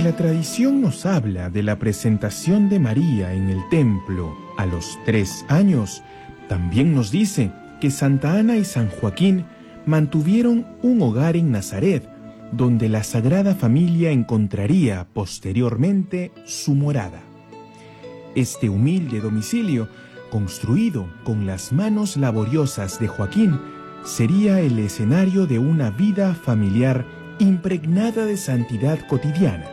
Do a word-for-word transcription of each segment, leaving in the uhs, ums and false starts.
Aunque la tradición nos habla de la presentación de María en el templo a los tres años, también nos dice que Santa Ana y San Joaquín mantuvieron un hogar en Nazaret, donde la Sagrada Familia encontraría posteriormente su morada. Este humilde domicilio, construido con las manos laboriosas de Joaquín, sería el escenario de una vida familiar impregnada de santidad cotidiana.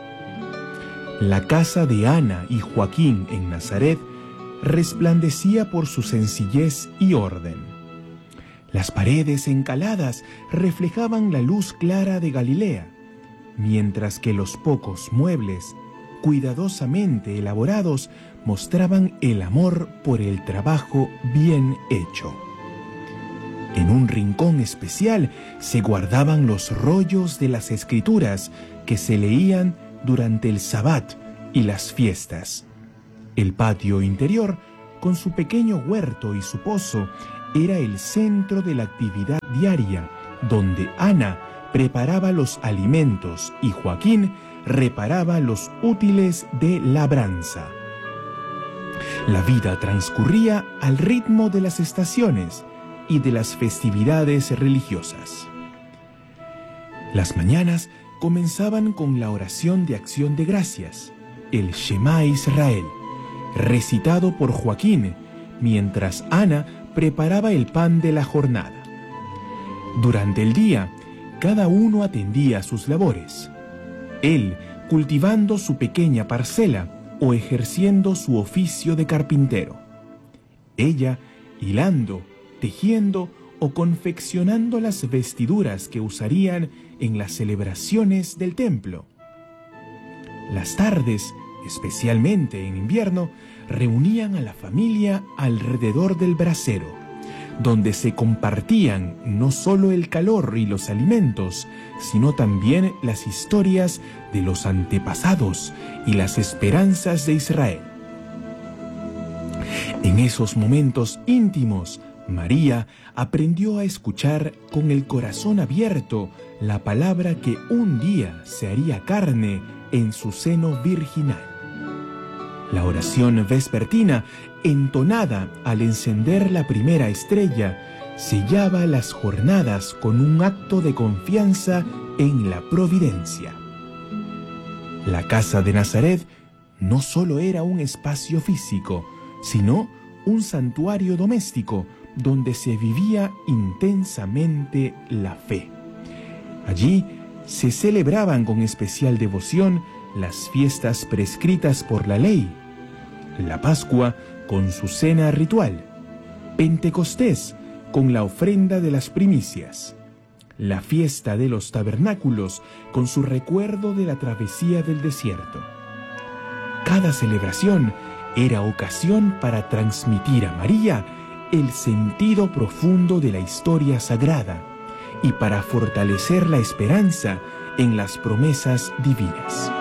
La casa de Ana y Joaquín en Nazaret resplandecía por su sencillez y orden. Las paredes encaladas reflejaban la luz clara de Galilea, mientras que los pocos muebles, cuidadosamente elaborados, mostraban el amor por el trabajo bien hecho. En un rincón especial se guardaban los rollos de las Escrituras que se leían durante el Sabbat y las fiestas. El patio interior, con su pequeño huerto y su pozo, era el centro de la actividad diaria, donde Ana preparaba los alimentos y Joaquín reparaba los útiles de labranza. La vida transcurría al ritmo de las estaciones y de las festividades religiosas. Las mañanas comenzaban con la oración de acción de gracias, el Shema Israel, recitado por Joaquín, mientras Ana preparaba el pan de la jornada. Durante el día, cada uno atendía sus labores, él cultivando su pequeña parcela o ejerciendo su oficio de carpintero, ella hilando, tejiendo o confeccionando las vestiduras que usarían en las celebraciones del templo. Las tardes, especialmente en invierno, reunían a la familia alrededor del brasero, donde se compartían no solo el calor y los alimentos, sino también las historias de los antepasados y las esperanzas de Israel. En esos momentos íntimos, María aprendió a escuchar con el corazón abierto la palabra que un día se haría carne en su seno virginal. La oración vespertina, entonada al encender la primera estrella, sellaba las jornadas con un acto de confianza en la providencia. La casa de Nazaret no solo era un espacio físico, sino un santuario doméstico donde se vivía intensamente la fe. Allí se celebraban con especial devoción las fiestas prescritas por la ley, la Pascua con su cena ritual, Pentecostés con la ofrenda de las primicias, la fiesta de los tabernáculos con su recuerdo de la travesía del desierto. Cada celebración era ocasión para transmitir a María el sentido profundo de la historia sagrada y para fortalecer la esperanza en las promesas divinas.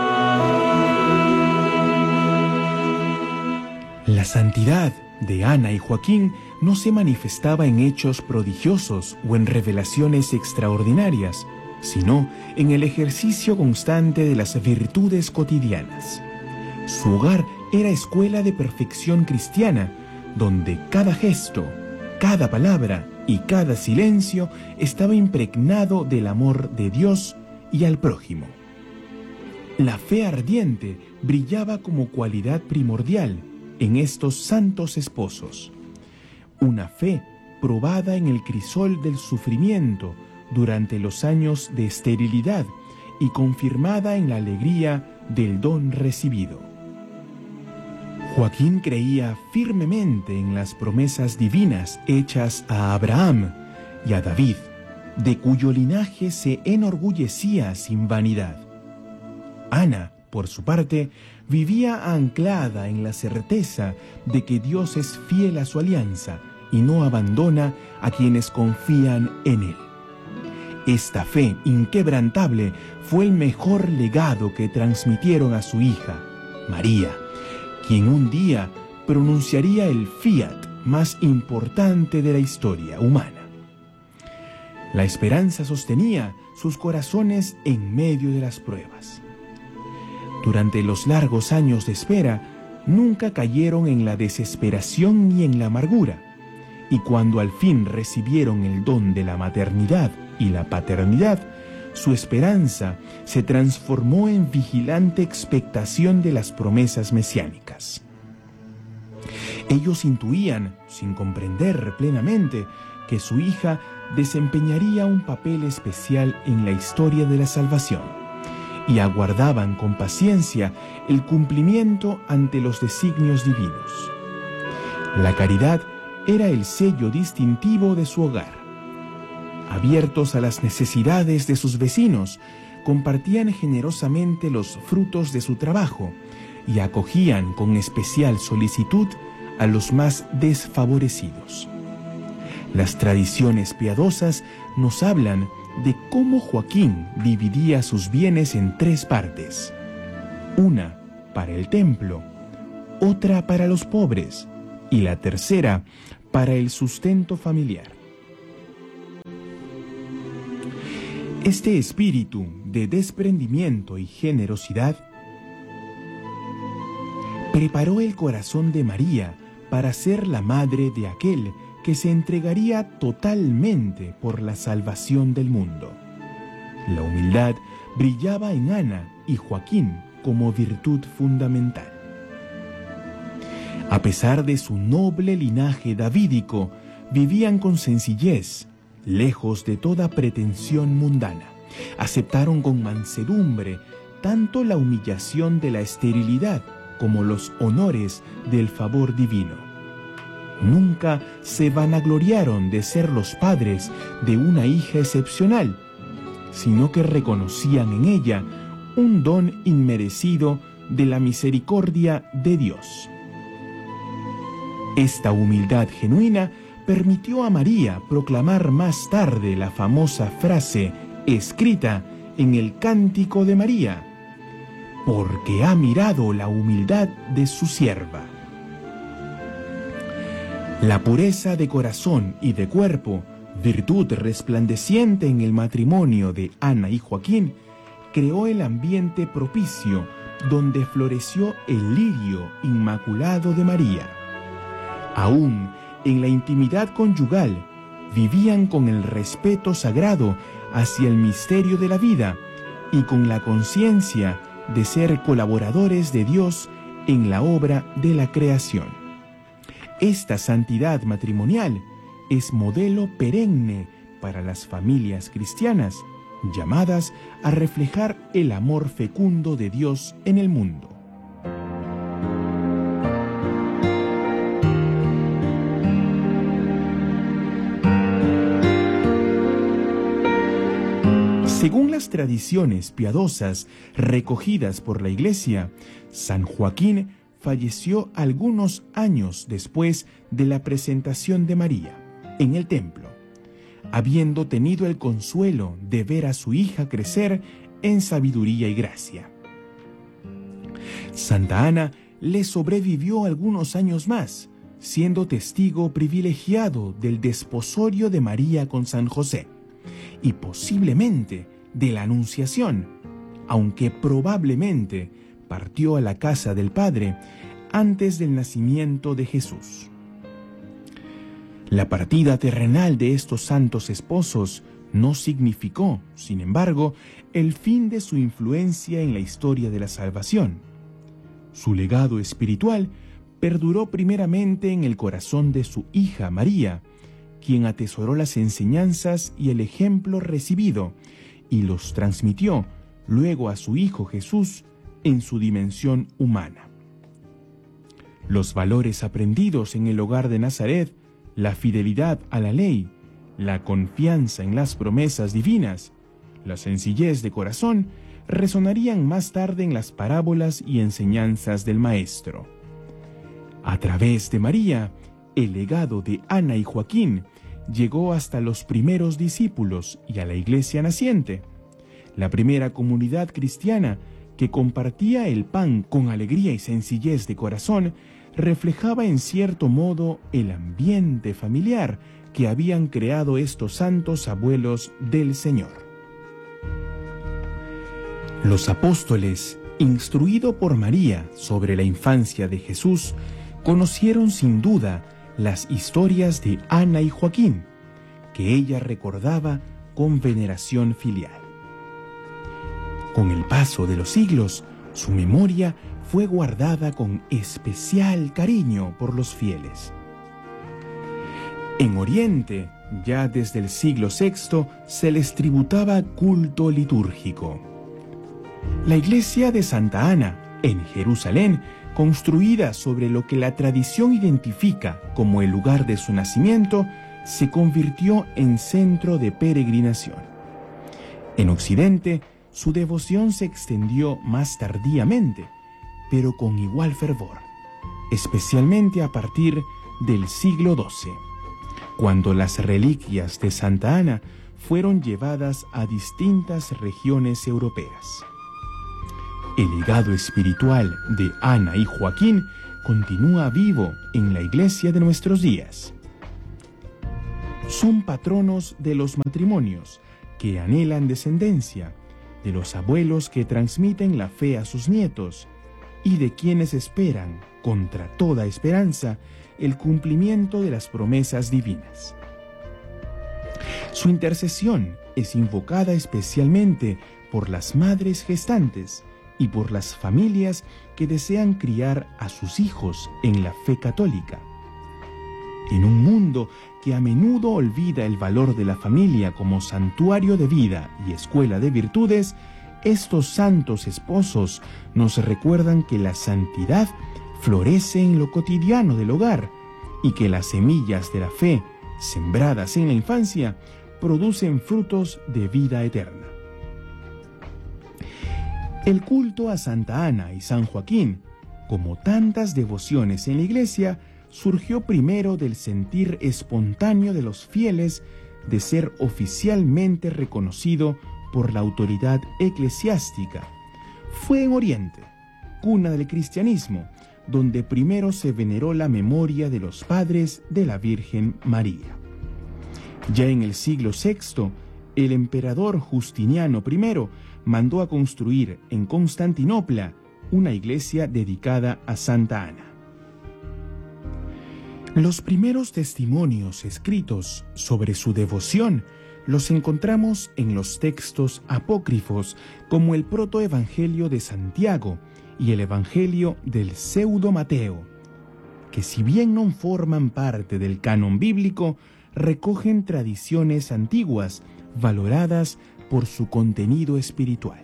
La santidad de Ana y Joaquín no se manifestaba en hechos prodigiosos o en revelaciones extraordinarias, sino en el ejercicio constante de las virtudes cotidianas. Su hogar era escuela de perfección cristiana, donde cada gesto, cada palabra y cada silencio estaba impregnado del amor de Dios y al prójimo. La fe ardiente brillaba como cualidad primordial en estos santos esposos. Una fe probada en el crisol del sufrimiento durante los años de esterilidad y confirmada en la alegría del don recibido. Joaquín creía firmemente en las promesas divinas hechas a Abraham y a David, de cuyo linaje se enorgullecía sin vanidad. Ana, por su parte, vivía anclada en la certeza de que Dios es fiel a su alianza y no abandona a quienes confían en Él. Esta fe inquebrantable fue el mejor legado que transmitieron a su hija, María, quien un día pronunciaría el fiat más importante de la historia humana. La esperanza sostenía sus corazones en medio de las pruebas. Durante los largos años de espera, nunca cayeron en la desesperación ni en la amargura, y cuando al fin recibieron el don de la maternidad y la paternidad, su esperanza se transformó en vigilante expectación de las promesas mesiánicas. Ellos intuían, sin comprender plenamente, que su hija desempeñaría un papel especial en la historia de la salvación, y aguardaban con paciencia el cumplimiento ante los designios divinos. La caridad era el sello distintivo de su hogar. Abiertos a las necesidades de sus vecinos, compartían generosamente los frutos de su trabajo y acogían con especial solicitud a los más desfavorecidos. Las tradiciones piadosas nos hablan de cómo Joaquín dividía sus bienes en tres partes: una para el templo, otra para los pobres y la tercera para el sustento familiar. Este espíritu de desprendimiento y generosidad preparó el corazón de María para ser la madre de aquel que se entregaría totalmente por la salvación del mundo. La humildad brillaba en Ana y Joaquín como virtud fundamental. A pesar de su noble linaje davídico, vivían con sencillez, lejos de toda pretensión mundana. Aceptaron con mansedumbre tanto la humillación de la esterilidad como los honores del favor divino. Nunca se vanagloriaron de ser los padres de una hija excepcional, sino que reconocían en ella un don inmerecido de la misericordia de Dios. Esta humildad genuina permitió a María proclamar más tarde la famosa frase escrita en el Cántico de María: porque ha mirado la humildad de su sierva. La pureza de corazón y de cuerpo, virtud resplandeciente en el matrimonio de Ana y Joaquín, creó el ambiente propicio donde floreció el lirio inmaculado de María. Aún en la intimidad conyugal, vivían con el respeto sagrado hacia el misterio de la vida y con la conciencia de ser colaboradores de Dios en la obra de la creación. Esta santidad matrimonial es modelo perenne para las familias cristianas, llamadas a reflejar el amor fecundo de Dios en el mundo. Según las tradiciones piadosas recogidas por la Iglesia, San Joaquín falleció algunos años después de la presentación de María en el templo, habiendo tenido el consuelo de ver a su hija crecer en sabiduría y gracia. Santa Ana le sobrevivió algunos años más, siendo testigo privilegiado del desposorio de María con San José, y posiblemente de la Anunciación, aunque probablemente partió a la casa del Padre antes del nacimiento de Jesús. La partida terrenal de estos santos esposos no significó, sin embargo, el fin de su influencia en la historia de la salvación. Su legado espiritual perduró primeramente en el corazón de su hija María, quien atesoró las enseñanzas y el ejemplo recibido y los transmitió luego a su Hijo Jesús en su dimensión humana. Los valores aprendidos en el hogar de Nazaret, la fidelidad a la ley, la confianza en las promesas divinas, la sencillez de corazón, resonarían más tarde en las parábolas y enseñanzas del Maestro. A través de María, el legado de Ana y Joaquín llegó hasta los primeros discípulos y a la iglesia naciente, la primera comunidad cristiana que compartía el pan con alegría y sencillez de corazón, reflejaba en cierto modo el ambiente familiar que habían creado estos santos abuelos del Señor. Los apóstoles Instruido por María sobre la infancia de Jesús, conocieron sin duda las historias de Ana y Joaquín, que ella recordaba con veneración filial. Con el paso de los siglos, su memoria fue guardada con especial cariño por los fieles. En Oriente, ya desde el siglo sexto, se les tributaba culto litúrgico. La iglesia de Santa Ana, en Jerusalén, construida sobre lo que la tradición identifica como el lugar de su nacimiento, se convirtió en centro de peregrinación. En Occidente, su devoción se extendió más tardíamente, pero con igual fervor, especialmente a partir del siglo doce, cuando las reliquias de Santa Ana fueron llevadas a distintas regiones europeas. El legado espiritual de Ana y Joaquín continúa vivo en la iglesia de nuestros días. Son patronos de los matrimonios que anhelan descendencia, de los abuelos que transmiten la fe a sus nietos y de quienes esperan, contra toda esperanza, el cumplimiento de las promesas divinas. Su intercesión es invocada especialmente por las madres gestantes y por las familias que desean criar a sus hijos en la fe católica. En un mundo que a menudo olvida el valor de la familia como santuario de vida y escuela de virtudes, estos santos esposos nos recuerdan que la santidad florece en lo cotidiano del hogar y que las semillas de la fe, sembradas en la infancia, producen frutos de vida eterna. El culto a Santa Ana y San Joaquín, como tantas devociones en la iglesia, surgió primero del sentir espontáneo de los fieles de ser oficialmente reconocido por la autoridad eclesiástica. Fue en Oriente, cuna del cristianismo, donde primero se veneró la memoria de los padres de la Virgen María. Ya en el siglo sexto, el emperador Justiniano I mandó a construir en Constantinopla una iglesia dedicada a Santa Ana. Los primeros testimonios escritos sobre su devoción los encontramos en los textos apócrifos como el protoevangelio de Santiago y el evangelio del pseudo Mateo, que si bien no forman parte del canon bíblico, recogen tradiciones antiguas valoradas por su contenido espiritual.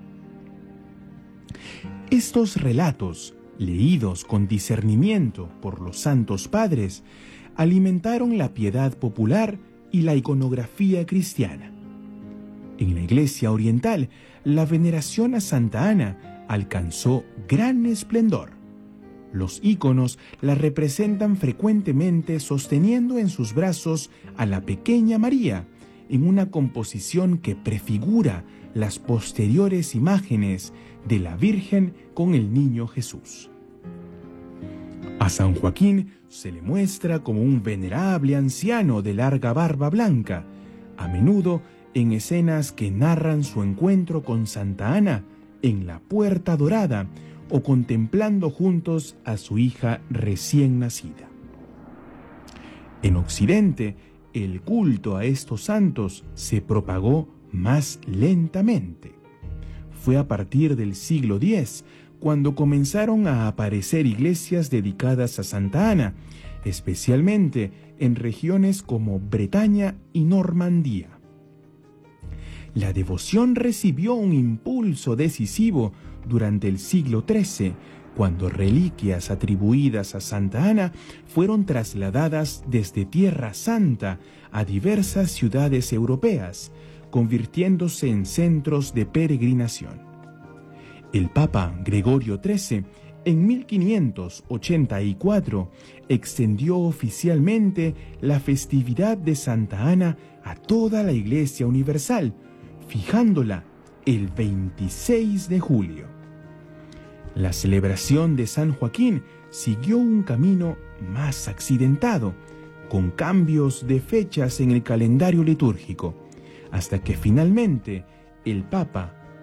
Estos relatos, leídos con discernimiento por los santos padres, alimentaron la piedad popular y la iconografía cristiana. En la Iglesia oriental, la veneración a Santa Ana alcanzó gran esplendor. Los íconos la representan frecuentemente sosteniendo en sus brazos a la pequeña María, en una composición que prefigura las posteriores imágenes de la Virgen con el niño Jesús. A San Joaquín se le muestra como un venerable anciano de larga barba blanca, a menudo en escenas que narran su encuentro con Santa Ana en la Puerta Dorada o contemplando juntos a su hija recién nacida. En Occidente, el culto a estos santos se propagó más lentamente. Fue a partir del siglo diez cuando comenzaron a aparecer iglesias dedicadas a Santa Ana, especialmente en regiones como Bretaña y Normandía. La devoción recibió un impulso decisivo durante el siglo trece, cuando reliquias atribuidas a Santa Ana fueron trasladadas desde Tierra Santa a diversas ciudades europeas, convirtiéndose en centros de peregrinación. El Papa Gregorio trece, en mil quinientos ochenta y cuatro, extendió oficialmente la festividad de Santa Ana a toda la Iglesia Universal, fijándola el veintiséis de julio. La celebración de San Joaquín siguió un camino más accidentado, con cambios de fechas en el calendario litúrgico, hasta que finalmente el Papa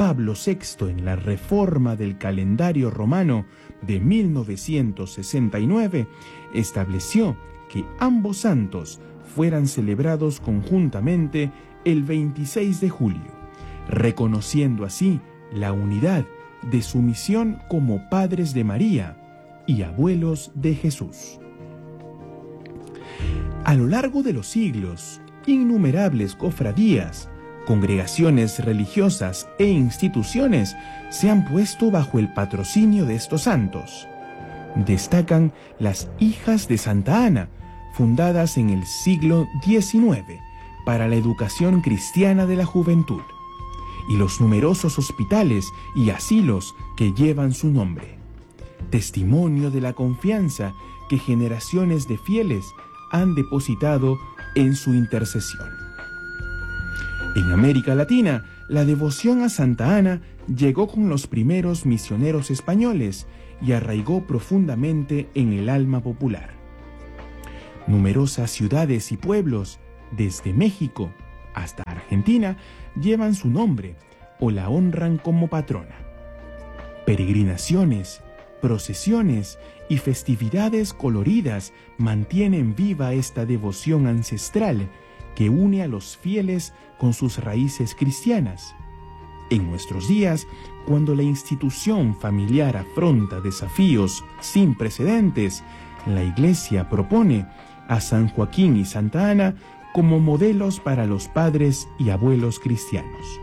Pablo sexto, en la reforma del calendario romano de mil novecientos sesenta y nueve, estableció que ambos santos fueran celebrados conjuntamente el veintiséis de julio, reconociendo así la unidad de su misión como padres de María y abuelos de Jesús. A lo largo de los siglos, innumerables cofradías, congregaciones religiosas e instituciones se han puesto bajo el patrocinio de estos santos. Destacan las Hijas de Santa Ana, fundadas en el siglo diecinueve para la educación cristiana de la juventud, y los numerosos hospitales y asilos que llevan su nombre, testimonio de la confianza que generaciones de fieles han depositado en su intercesión. En América Latina, la devoción a Santa Ana llegó con los primeros misioneros españoles y arraigó profundamente en el alma popular. Numerosas ciudades y pueblos, desde México hasta Argentina, llevan su nombre o la honran como patrona. Peregrinaciones, procesiones y festividades coloridas mantienen viva esta devoción ancestral que une a los fieles con sus raíces cristianas. En nuestros días, cuando la institución familiar afronta desafíos sin precedentes, la Iglesia propone a San Joaquín y Santa Ana como modelos para los padres y abuelos cristianos.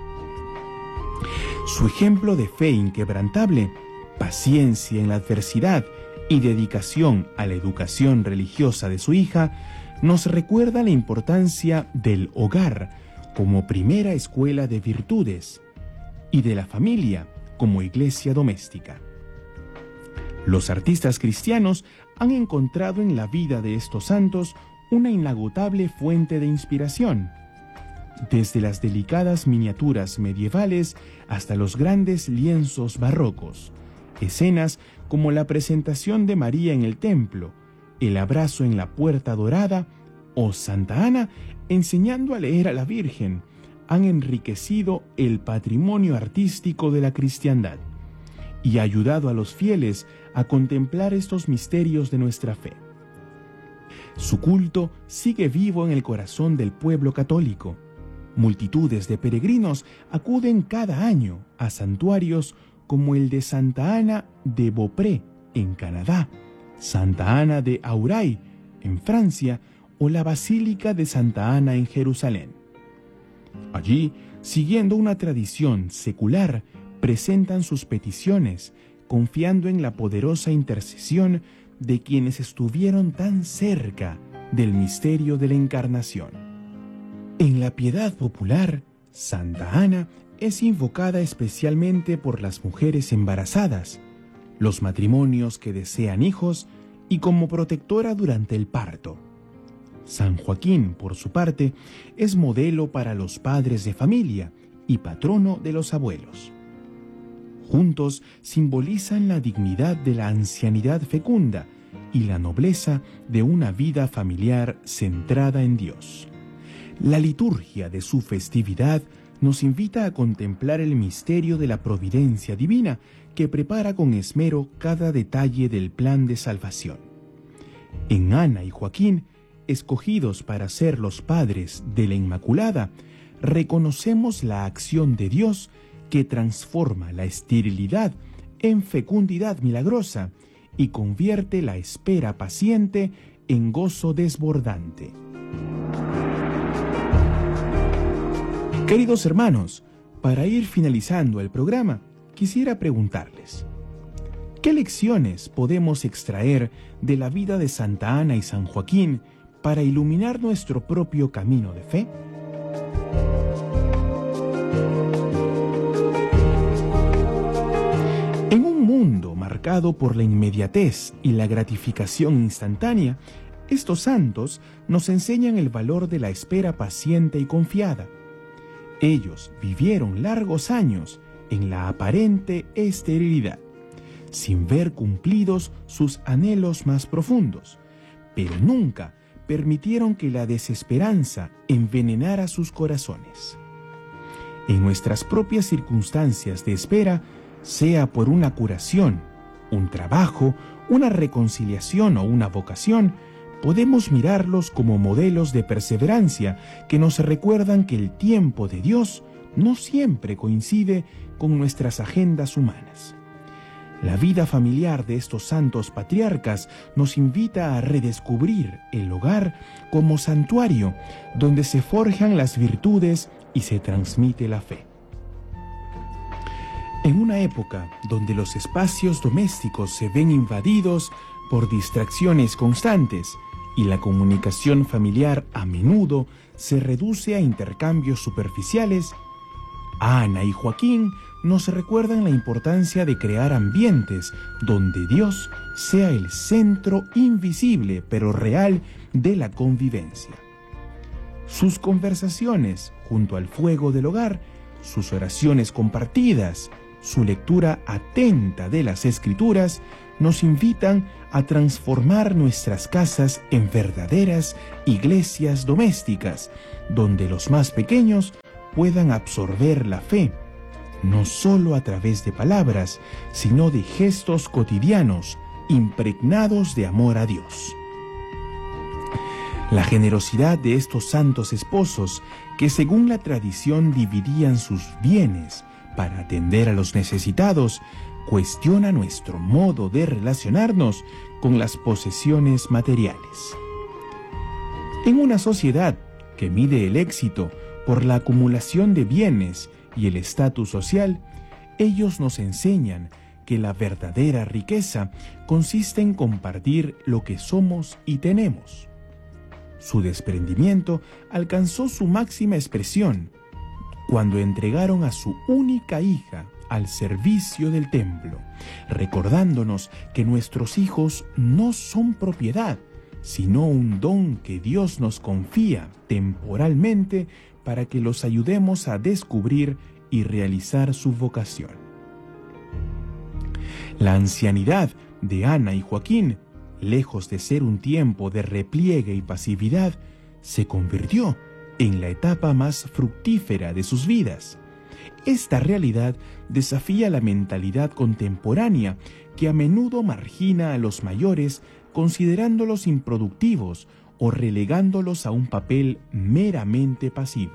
Su ejemplo de fe inquebrantable, paciencia en la adversidad y dedicación a la educación religiosa de su hija nos recuerda la importancia del hogar como primera escuela de virtudes y de la familia como iglesia doméstica. Los artistas cristianos han encontrado en la vida de estos santos una inagotable fuente de inspiración, desde las delicadas miniaturas medievales hasta los grandes lienzos barrocos, escenas como la presentación de María en el templo, el abrazo en la puerta dorada o Santa Ana enseñando a leer a la Virgen, han enriquecido el patrimonio artístico de la cristiandad y ayudado a los fieles a contemplar estos misterios de nuestra fe. Su culto sigue vivo en el corazón del pueblo católico. Multitudes de peregrinos acuden cada año a santuarios como el de Santa Ana de Beaupré, en Canadá, Santa Ana de Auray, en Francia, o la Basílica de Santa Ana en Jerusalén. Allí, siguiendo una tradición secular, presentan sus peticiones, confiando en la poderosa intercesión de quienes estuvieron tan cerca del misterio de la Encarnación. En la piedad popular, Santa Ana es invocada especialmente por las mujeres embarazadas, los matrimonios que desean hijos y como protectora durante el parto. San Joaquín, por su parte, es modelo para los padres de familia y patrono de los abuelos. Juntos simbolizan la dignidad de la ancianidad fecunda y la nobleza de una vida familiar centrada en Dios. La liturgia de su festividad nos invita a contemplar el misterio de la providencia divina que prepara con esmero cada detalle del plan de salvación. En Ana y Joaquín, escogidos para ser los padres de la Inmaculada, reconocemos la acción de Dios que transforma la esterilidad en fecundidad milagrosa y convierte la espera paciente en gozo desbordante. Queridos hermanos, para ir finalizando el programa, quisiera preguntarles, ¿qué lecciones podemos extraer de la vida de Santa Ana y San Joaquín para iluminar nuestro propio camino de fe? En un mundo marcado por la inmediatez y la gratificación instantánea, estos santos nos enseñan el valor de la espera paciente y confiada. Ellos vivieron largos años en la aparente esterilidad, sin ver cumplidos sus anhelos más profundos, pero nunca permitieron que la desesperanza envenenara sus corazones. en nuestras propias circunstancias de espera, sea por una curación, un trabajo, una reconciliación o una vocación, podemos mirarlos como modelos de perseverancia que nos recuerdan que el tiempo de Dios no siempre coincide con nuestras agendas humanas. La vida familiar de estos santos patriarcas nos invita a redescubrir el hogar como santuario donde se forjan las virtudes y se transmite la fe. En una época donde los espacios domésticos se ven invadidos por distracciones constantes y la comunicación familiar a menudo se reduce a intercambios superficiales, Ana y Joaquín nos recuerdan la importancia de crear ambientes donde Dios sea el centro invisible pero real de la convivencia. Sus conversaciones junto al fuego del hogar, sus oraciones compartidas, su lectura atenta de las Escrituras nos invitan a transformar nuestras casas en verdaderas iglesias domésticas, donde los más pequeños puedan absorber la fe, no solo a través de palabras, sino de gestos cotidianos impregnados de amor a Dios. La generosidad de estos santos esposos, que según la tradición dividían sus bienes para atender a los necesitados, cuestiona nuestro modo de relacionarnos con las posesiones materiales. En una sociedad que mide el éxito por la acumulación de bienes y el estatus social, ellos nos enseñan que la verdadera riqueza consiste en compartir lo que somos y tenemos. Su desprendimiento alcanzó su máxima expresión cuando entregaron a su única hija al servicio del templo, recordándonos que nuestros hijos no son propiedad, sino un don que Dios nos confía temporalmente para que los ayudemos a descubrir y realizar su vocación. La ancianidad de Ana y Joaquín, lejos de ser un tiempo de repliegue y pasividad, se convirtió en la etapa más fructífera de sus vidas. Esta realidad desafía la mentalidad contemporánea que a menudo margina a los mayores considerándolos improductivos o relegándolos a un papel meramente pasivo.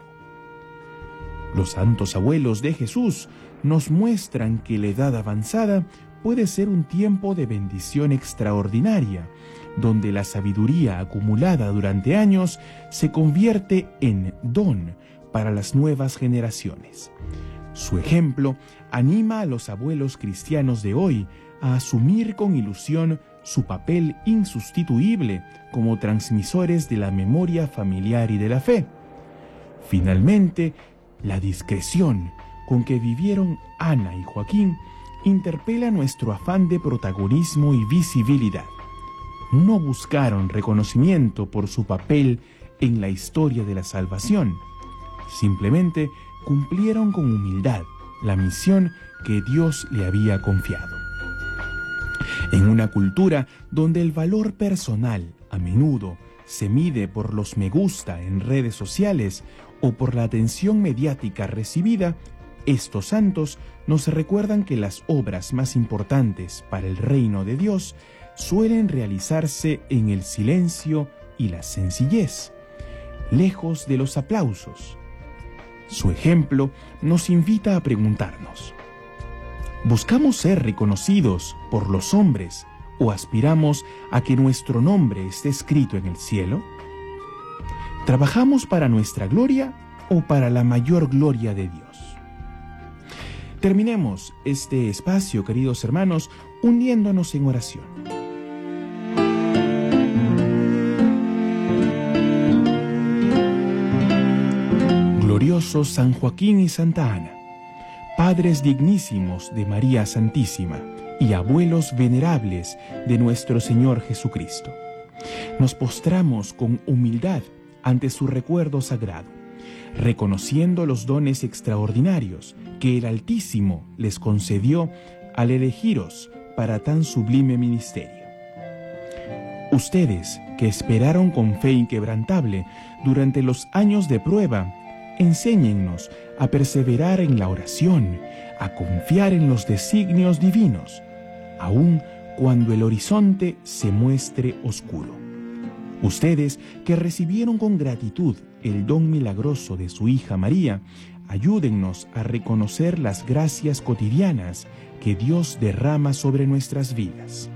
Los santos abuelos de Jesús nos muestran que la edad avanzada puede ser un tiempo de bendición extraordinaria, donde la sabiduría acumulada durante años se convierte en don para las nuevas generaciones. Su ejemplo anima a los abuelos cristianos de hoy a asumir con ilusión su papel insustituible como transmisores de la memoria familiar y de la fe. Finalmente, la discreción con que vivieron Ana y Joaquín interpela nuestro afán de protagonismo y visibilidad. No buscaron reconocimiento por su papel en la historia de la salvación. Simplemente cumplieron con humildad la misión que Dios le había confiado. En una cultura donde el valor personal a menudo se mide por los me gusta en redes sociales o por la atención mediática recibida, estos santos nos recuerdan que las obras más importantes para el reino de Dios suelen realizarse en el silencio y la sencillez, lejos de los aplausos. Su ejemplo nos invita a preguntarnos: ¿buscamos ser reconocidos por los hombres o aspiramos a que nuestro nombre esté escrito en el cielo? ¿Trabajamos para nuestra gloria o para la mayor gloria de Dios? Terminemos este espacio, queridos hermanos, hundiéndonos en oración. Glorioso San Joaquín y Santa Ana, padres dignísimos de María Santísima y abuelos venerables de nuestro Señor Jesucristo, nos postramos con humildad ante su recuerdo sagrado, reconociendo los dones extraordinarios que el Altísimo les concedió al elegiros para tan sublime ministerio. Ustedes, que esperaron con fe inquebrantable durante los años de prueba, enséñennos a perseverar en la oración, a confiar en los designios divinos, aun cuando el horizonte se muestre oscuro. Ustedes que recibieron con gratitud el don milagroso de su hija María, ayúdennos a reconocer las gracias cotidianas que Dios derrama sobre nuestras vidas.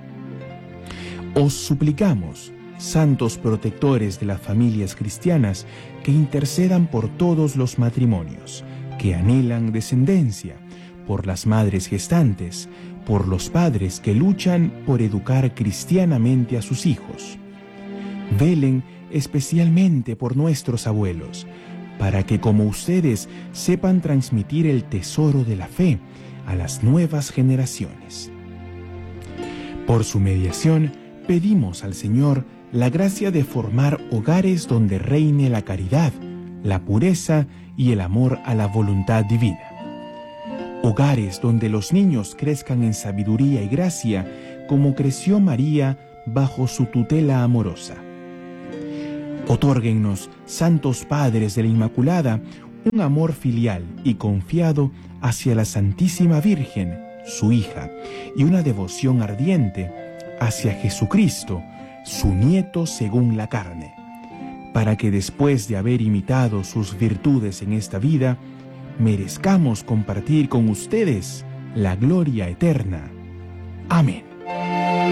Os suplicamos, santos protectores de las familias cristianas, que intercedan por todos los matrimonios que anhelan descendencia, por las madres gestantes, por los padres que luchan por educar cristianamente a sus hijos. Velen especialmente por nuestros abuelos, para que como ustedes sepan transmitir el tesoro de la fe a las nuevas generaciones. Por su mediación, pedimos al Señor la gracia de formar hogares donde reine la caridad, la pureza y el amor a la voluntad divina. Hogares donde los niños crezcan en sabiduría y gracia, como creció María bajo su tutela amorosa. Otórguennos, santos padres de la Inmaculada, un amor filial y confiado hacia la Santísima Virgen, su hija, y una devoción ardiente hacia Jesucristo, su nieto según la carne, para que después de haber imitado sus virtudes en esta vida, merezcamos compartir con ustedes la gloria eterna. Amén.